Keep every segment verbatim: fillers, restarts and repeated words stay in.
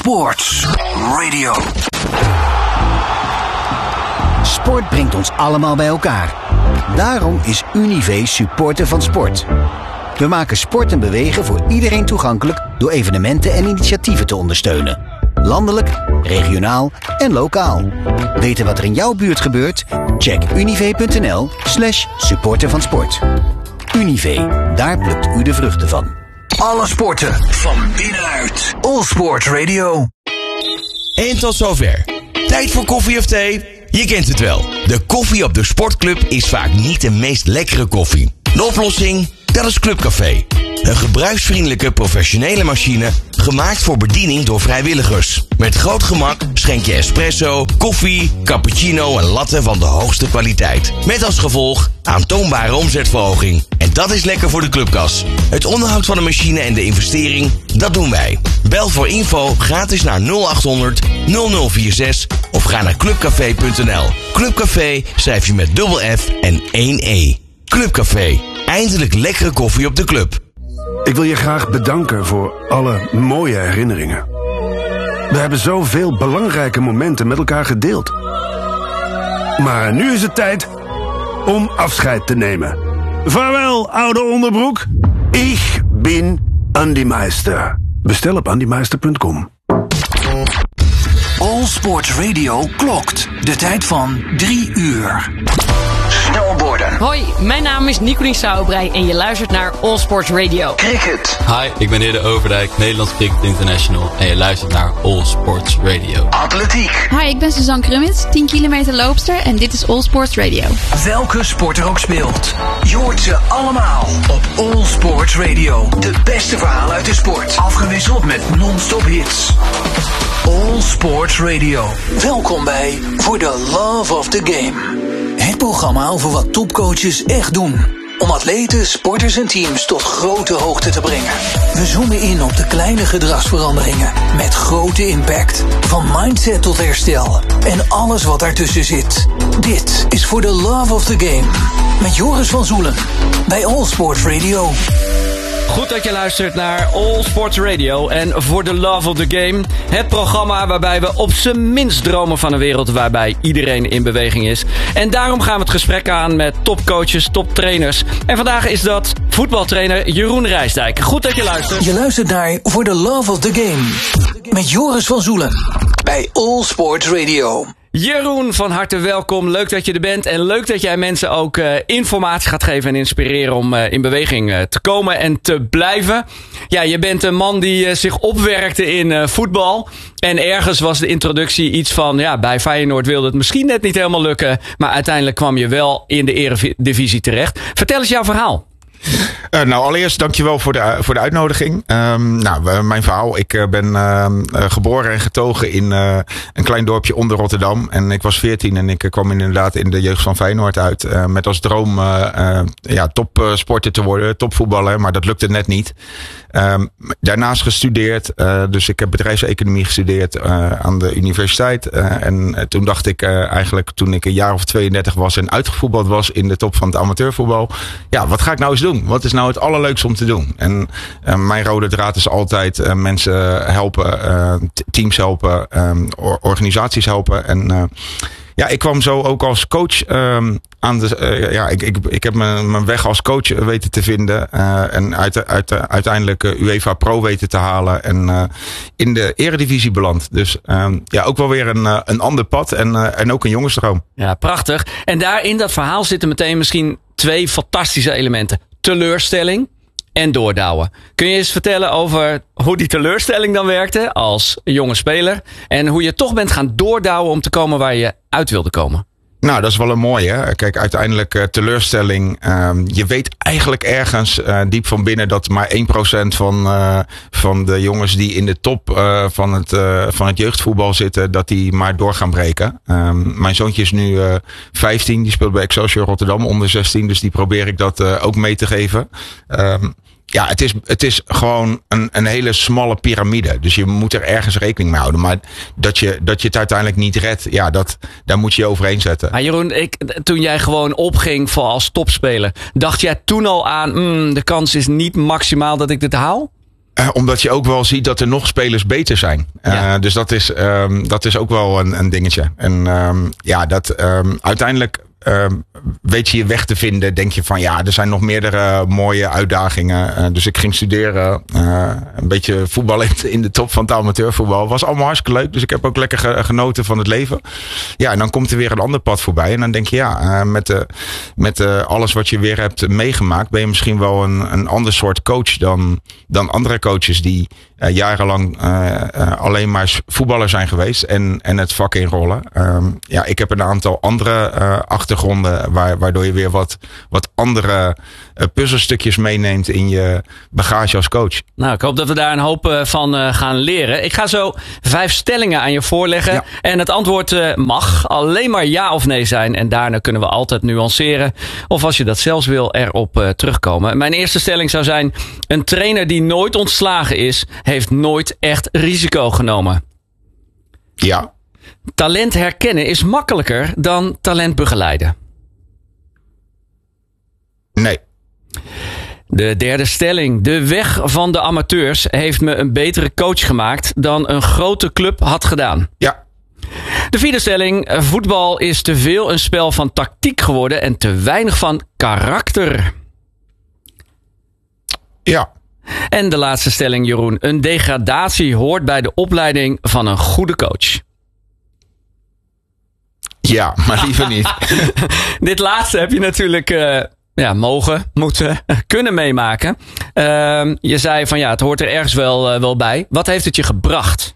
Sports Radio. Sport brengt ons allemaal bij elkaar. Daarom is Univé supporter van sport. We maken sport en bewegen voor iedereen toegankelijk door evenementen en initiatieven te ondersteunen. Landelijk, regionaal en lokaal. Weten wat er in jouw buurt gebeurt? Check univé.nl slash supporter van sport. Univé, daar plukt u de vruchten van. Alle sporten van binnenuit. All Sports Radio. En tot zover. Tijd voor koffie of thee? Je kent het wel. De koffie op de sportclub is vaak niet de meest lekkere koffie. De oplossing? Dat is Clubcafé. Een gebruiksvriendelijke professionele machine gemaakt voor bediening door vrijwilligers. Met groot gemak schenk je espresso, koffie, cappuccino en latte van de hoogste kwaliteit. Met als gevolg aantoonbare omzetverhoging. En dat is lekker voor de clubkas. Het onderhoud van de machine en de investering, dat doen wij. Bel voor info gratis naar nul acht honderd nul nul vier zes of ga naar clubcafé punt n l. Clubcafé schrijf je met dubbel F en één E. Clubcafé. Eindelijk lekkere koffie op de club. Ik wil je graag bedanken voor alle mooie herinneringen. We hebben zoveel belangrijke momenten met elkaar gedeeld. Maar nu is het tijd om afscheid te nemen. Vaarwel, oude onderbroek. Ik ben Andy Meister. Bestel op andy meister punt com. All Sports Radio klokt. De tijd van drie uur. Snowboarden. Hoi, mijn naam is Nicolien Sauerbrei en je luistert naar All Sports Radio. Cricket. Hi, ik ben Heerde Overdijk, Nederlands Cricket International en je luistert naar All Sports Radio. Atletiek. Hi, ik ben Suzanne Krummits, tien kilometer loopster en dit is All Sports Radio. Welke sport er ook speelt, je hoort ze allemaal op All Sports Radio. De beste verhalen uit de sport, afgewisseld met non-stop hits. All Sports Radio. Welkom bij For the Love of the Game. Het programma over wat topcoaches echt doen. Om atleten, sporters en teams tot grote hoogte te brengen. We zoomen in op de kleine gedragsveranderingen. Met grote impact. Van mindset tot herstel. En alles wat daartussen zit. Dit is For the Love of the Game. Met Joris van Zoelen. Bij All Sports Radio. Goed dat je luistert naar All Sports Radio en For the Love of the Game. Het programma waarbij we op z'n minst dromen van een wereld waarbij iedereen in beweging is. En daarom gaan we het gesprek aan met topcoaches, toptrainers. En vandaag is dat voetbaltrainer Jeroen Rijsdijk. Goed dat je luistert. Je luistert naar For the Love of the Game. Met Joris van Zoelen. Bij All Sports Radio. Jeroen, van harte welkom. Leuk dat je er bent. En leuk dat jij mensen ook uh, informatie gaat geven en inspireren om uh, in beweging uh, te komen en te blijven. Ja, je bent een man die uh, zich opwerkte in uh, voetbal. En ergens was de introductie iets van, ja, bij Feyenoord wilde het misschien net niet helemaal lukken. Maar uiteindelijk kwam je wel in de eredivisie terecht. Vertel eens jouw verhaal. Uh, nou, allereerst dankjewel voor de, voor de uitnodiging. Um, nou, uh, mijn verhaal. Ik uh, ben uh, uh, geboren en getogen in uh, een klein dorpje onder Rotterdam. En ik was veertien en ik uh, kwam inderdaad in de jeugd van Feyenoord uit. Uh, met als droom uh, uh, ja, topsporter te worden, topvoetballer. Maar dat lukte net niet. Um, daarnaast gestudeerd. Uh, dus ik heb bedrijfseconomie gestudeerd uh, aan de universiteit. Uh, en uh, toen dacht ik uh, eigenlijk toen ik een jaar of tweeëndertig was en uitgevoetbald was in de top van het amateurvoetbal. Ja, wat ga ik nou eens doen? Wat is nou het allerleukste om te doen? En uh, mijn rode draad is altijd uh, mensen helpen, uh, teams helpen, um, or- organisaties helpen. En uh, ja, ik kwam zo ook als coach um, aan de. Uh, ja, ik, ik, ik heb mijn, mijn weg als coach weten te vinden. Uh, en uit, uit, uh, uiteindelijk uh, UEFA Pro weten te halen. En uh, in de eredivisie beland. Dus um, ja, ook wel weer een, uh, een ander pad. En, uh, en ook een jongensdroom. Ja, prachtig. En daar in dat verhaal zitten meteen misschien twee fantastische elementen. Teleurstelling en doordouwen. Kun je eens vertellen over hoe die teleurstelling dan werkte als jonge speler en hoe je toch bent gaan doordouwen om te komen waar je uit wilde komen? Nou, dat is wel een mooie. Kijk, uiteindelijk uh, teleurstelling. Uh, je weet eigenlijk ergens uh, diep van binnen dat maar één procent van, uh, van de jongens die in de top uh, van, het, uh, van het jeugdvoetbal zitten, dat die maar door gaan breken. Um, mijn zoontje is nu uh, vijftien, die speelt bij Excelsior Rotterdam onder zestien, dus die probeer ik dat uh, ook mee te geven. Um, Ja, het is, het is gewoon een, een hele smalle piramide. Dus je moet er ergens rekening mee houden. Maar dat je, dat je het uiteindelijk niet redt, ja, dat, daar moet je je overheen zetten. Maar Jeroen, ik, toen jij gewoon opging voor als topspeler, dacht jij toen al aan, mm, de kans is niet maximaal dat ik dit haal? Uh, omdat je ook wel ziet dat er nog spelers beter zijn. Uh, ja. Dus dat is, um, dat is ook wel een, een dingetje. En um, ja, dat um, uiteindelijk uh, weet je je weg te vinden. Denk je van ja, er zijn nog meerdere mooie uitdagingen. Uh, dus ik ging studeren. Uh, een beetje voetballen in de top van het amateurvoetbal. Was allemaal hartstikke leuk. Dus ik heb ook lekker ge- genoten van het leven. Ja, en dan komt er weer een ander pad voorbij. En dan denk je ja, uh, met, uh, met uh, alles wat je weer hebt meegemaakt. Ben je misschien wel een, een ander soort coach dan, dan andere coaches die uh, jarenlang uh, uh, alleen maar voetballer zijn geweest. En, en het vak inrollen. Um, ja, ik heb een aantal andere uh, achtergronden. Waar, waardoor je weer wat, wat andere uh, puzzelstukjes meeneemt in je bagage als coach. Nou, ik hoop dat we daar een hoop uh, van uh, gaan leren. Ik ga zo vijf stellingen aan je voorleggen. Ja. En het antwoord uh, mag alleen maar ja of nee zijn. En daarna kunnen we altijd nuanceren. Of als je dat zelfs wil, erop uh, terugkomen. Mijn eerste stelling zou zijn: een trainer die nooit ontslagen is, heeft nooit echt risico genomen. Ja. Talent herkennen is makkelijker dan talent begeleiden. Nee. De derde stelling. De weg van de amateurs heeft me een betere coach gemaakt dan een grote club had gedaan. Ja. De vierde stelling. Voetbal is te veel een spel van tactiek geworden en te weinig van karakter. Ja. En de laatste stelling, Jeroen. Een degradatie hoort bij de opleiding van een goede coach. Ja, maar liever niet. Dit laatste heb je natuurlijk uh, ja, mogen, moeten, kunnen meemaken. Uh, je zei van ja, het hoort er ergens wel, uh, wel bij. Wat heeft het je gebracht?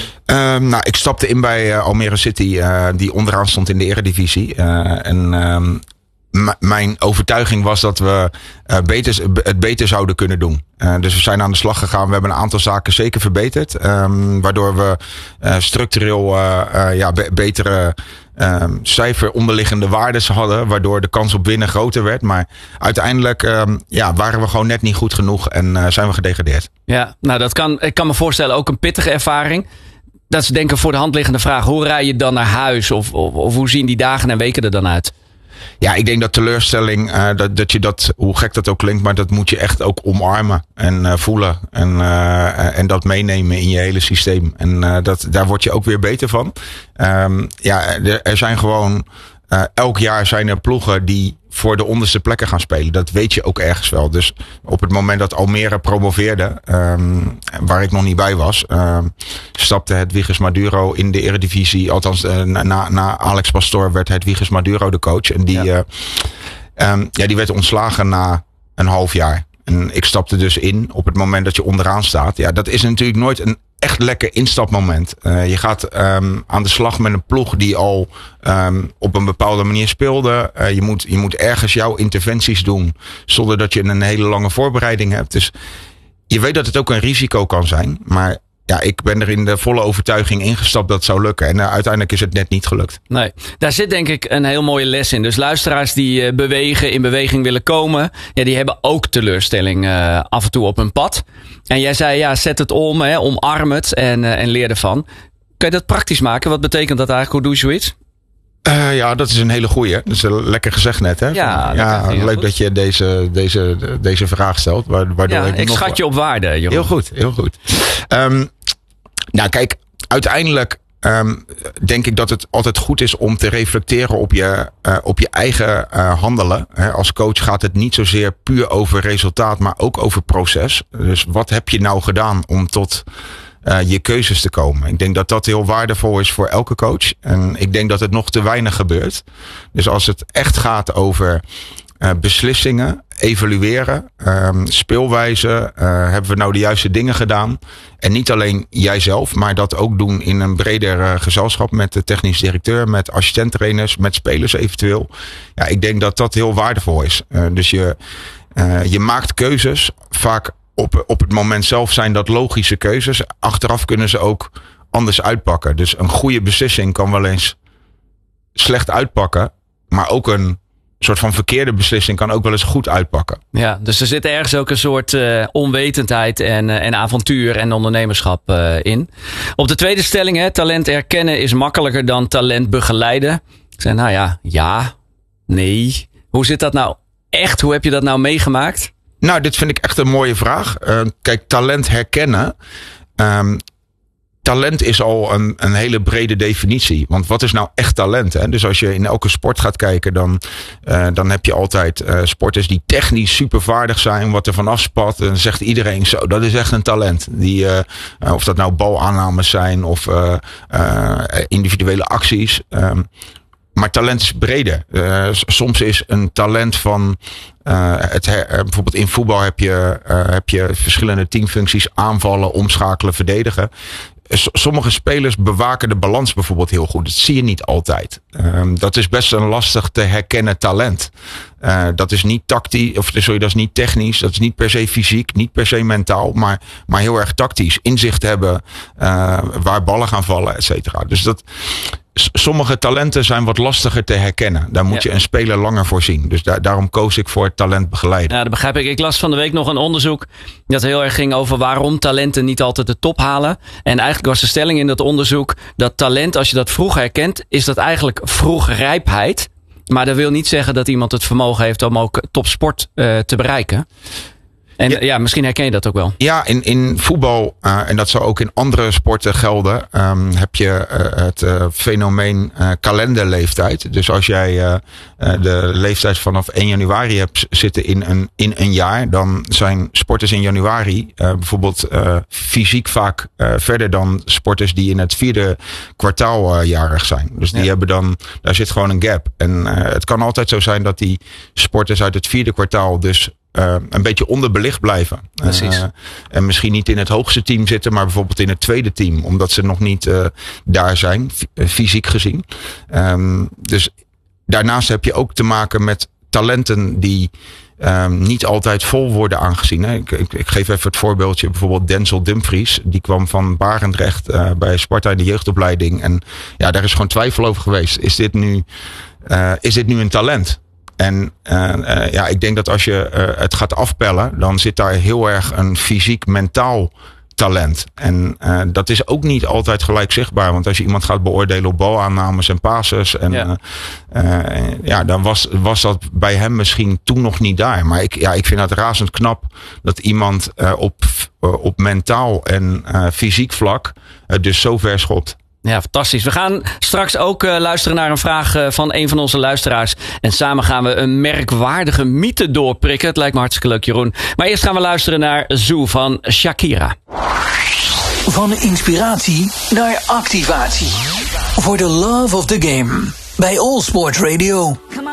Um, nou, ik stapte in bij uh, Almere City, uh, die onderaan stond in de Eredivisie. Uh, en um, m- mijn overtuiging was dat we uh, beter, het beter zouden kunnen doen. Uh, dus we zijn aan de slag gegaan. We hebben een aantal zaken zeker verbeterd. Um, waardoor we uh, structureel uh, uh, ja, be- betere um, cijfer onderliggende waardes hadden. Waardoor de kans op winnen groter werd. Maar uiteindelijk um, ja, waren we gewoon net niet goed genoeg. En uh, zijn we gedegradeerd. Ja, nou dat kan, ik kan me voorstellen ook een pittige ervaring. Dat is denk ik voor de hand liggende vraag. Hoe rij je dan naar huis? Of, of, of hoe zien die dagen en weken er dan uit? Ja, ik denk dat teleurstelling, uh, dat, dat je dat, hoe gek dat ook klinkt, maar dat moet je echt ook omarmen en uh, voelen. En, uh, en dat meenemen in je hele systeem. En uh, dat, daar word je ook weer beter van. Um, ja, er, er zijn gewoon, uh, elk jaar zijn er ploegen die voor de onderste plekken gaan spelen. Dat weet je ook ergens wel. Dus op het moment dat Almere promoveerde, um, waar ik nog niet bij was, um, stapte Hedwiges Maduro in de Eredivisie. Althans, uh, na, na Alex Pastoor werd Hedwiges Maduro de coach. En die, ja. Uh, um, ja, die werd ontslagen na een half jaar. En ik stapte dus in op het moment dat je onderaan staat. Ja, dat is natuurlijk nooit een echt lekker instapmoment. Uh, je gaat um, aan de slag met een ploeg die al um, op een bepaalde manier speelde. Uh, je, moet, je moet ergens jouw interventies doen zonder dat je een hele lange voorbereiding hebt. Dus je weet dat het ook een risico kan zijn. Maar ja, ik ben er in de volle overtuiging ingestapt dat het zou lukken. En uh, uiteindelijk is het net niet gelukt. Nee, daar zit denk ik een heel mooie les in. Dus luisteraars die uh, bewegen, in beweging willen komen, ja, die hebben ook teleurstelling uh, af en toe op hun pad. En jij zei, ja, zet het om, hè, omarm het en, uh, en leer ervan. Kan je dat praktisch maken? Wat betekent dat eigenlijk? Hoe doe je zoiets? Uh, ja, dat is een hele goeie. Dat is lekker gezegd net. Hè? Ja, ja dat leuk dat je deze, deze, deze vraag stelt. Waardoor ja, ik ik nog... schat je op waarde, Jeroen. Heel goed, heel goed. Um, nou kijk, uiteindelijk um, denk ik dat het altijd goed is om te reflecteren op je, uh, op je eigen uh, handelen. He, als coach gaat het niet zozeer puur over resultaat, maar ook over proces. Dus wat heb je nou gedaan om tot Uh, je keuzes te komen. Ik denk dat dat heel waardevol is voor elke coach. En ik denk dat het nog te weinig gebeurt. Dus als het echt gaat over uh, beslissingen, evalueren, um, speelwijze, uh, hebben we nou de juiste dingen gedaan? En niet alleen jijzelf, maar dat ook doen in een breder uh, gezelschap met de technisch directeur, met assistenttrainers, met spelers eventueel. Ja, ik denk dat dat heel waardevol is. Uh, dus je, uh, je maakt keuzes, vaak Op, op het moment zelf zijn dat logische keuzes. Achteraf kunnen ze ook anders uitpakken. Dus een goede beslissing kan wel eens slecht uitpakken. Maar ook een soort van verkeerde beslissing kan ook wel eens goed uitpakken. Ja, dus er zit ergens ook een soort uh, onwetendheid en, uh, en avontuur en ondernemerschap uh, in. Op de tweede stelling, hè, talent erkennen is makkelijker dan talent begeleiden. Ik zei, nou ja, ja, nee. Hoe zit dat nou echt? Hoe heb je dat nou meegemaakt? Nou, dit vind ik echt een mooie vraag. Uh, kijk, talent herkennen. Um, Talent is al een, een hele brede definitie. Want wat is nou echt talent? Hè? Dus als je in elke sport gaat kijken, dan, uh, dan heb je altijd uh, sporters die technisch supervaardig zijn. Wat er vanaf spat. En dan zegt iedereen zo, dat is echt een talent. Die, uh, uh, of dat nou balaannames zijn of uh, uh, individuele acties. Um, Maar talent is breder. Uh, soms is een talent van... Uh, het her, uh, bijvoorbeeld in voetbal heb je, uh, heb je verschillende teamfuncties. Aanvallen, omschakelen, verdedigen. S- sommige spelers bewaken de balans bijvoorbeeld heel goed. Dat zie je niet altijd. Um, dat is best een lastig te herkennen talent. Uh, dat is niet tactisch, of sorry, dat is niet technisch. Dat is niet per se fysiek, niet per se mentaal. Maar, maar heel erg tactisch. Inzicht hebben uh, waar ballen gaan vallen, et cetera. Dus dat... Sommige talenten zijn wat lastiger te herkennen. Daar moet ja. je een speler langer voor zien. Dus daar, daarom koos ik voor het talent begeleiden. Ja, dat begrijp ik. Ik las van de week nog een onderzoek dat heel erg ging over waarom talenten niet altijd de top halen. En eigenlijk was de stelling in dat onderzoek dat talent, als je dat vroeg herkent, is dat eigenlijk vroegrijpheid. Maar dat wil niet zeggen dat iemand het vermogen heeft om ook topsport uh, te bereiken. En ja, ja, misschien herken je dat ook wel. Ja, in, in voetbal, uh, en dat zou ook in andere sporten gelden, um, heb je uh, het uh, fenomeen uh, kalenderleeftijd. Dus als jij uh, uh, de leeftijd vanaf één januari hebt zitten in een, in een jaar, dan zijn sporters in januari uh, bijvoorbeeld uh, fysiek vaak uh, verder dan sporters die in het vierde kwartaal uh, jarig zijn. Dus die ja. hebben dan, daar zit gewoon een gap. En uh, het kan altijd zo zijn dat die sporters uit het vierde kwartaal dus Uh, een beetje onderbelicht blijven. Precies. Uh, en misschien niet in het hoogste team zitten, maar bijvoorbeeld in het tweede team. Omdat ze nog niet uh, daar zijn, f- fysiek gezien. Um, dus daarnaast heb je ook te maken met talenten die um, niet altijd vol worden aangezien. Hè. Ik, ik, ik geef even het voorbeeldje. Bijvoorbeeld Denzel Dumfries. Die kwam van Barendrecht uh, bij Sparta in de jeugdopleiding. En ja, daar is gewoon twijfel over geweest. Is dit nu, uh, is dit nu een talent? En uh, uh, ja, ik denk dat als je uh, het gaat afpellen, dan zit daar heel erg een fysiek-mentaal talent. En uh, dat is ook niet altijd gelijk zichtbaar. Want als je iemand gaat beoordelen op balaannames en passes, en ja, uh, uh, ja dan was, was dat bij hem misschien toen nog niet daar. Maar ik, ja, ik vind het razend knap dat iemand uh, op, uh, op mentaal en uh, fysiek vlak uh, dus zo ver schopt. Ja, fantastisch. We gaan straks ook uh, luisteren naar een vraag uh, van een van onze luisteraars. En samen gaan we een merkwaardige mythe doorprikken. Het lijkt me hartstikke leuk, Jeroen. Maar eerst gaan we luisteren naar Zoo van Shakira. Van inspiratie naar activatie. Voor the love of the game. Bij All Sport Radio.